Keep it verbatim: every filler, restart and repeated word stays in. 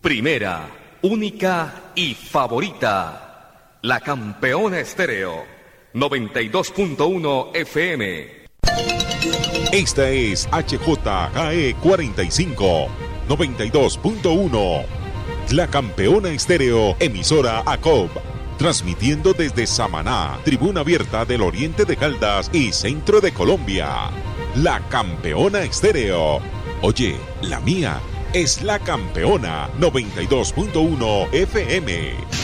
Primera, única y favorita. La Campeona Estéreo. noventa y dos punto uno F M. Esta es H J K E cuarenta y cinco, noventa y dos punto uno. La Campeona Estéreo, emisora A C O B. Transmitiendo desde Samaná, tribuna abierta del oriente de Caldas y centro de Colombia. La Campeona Estéreo. Oye, la mía es La Campeona noventa y dos punto uno F M.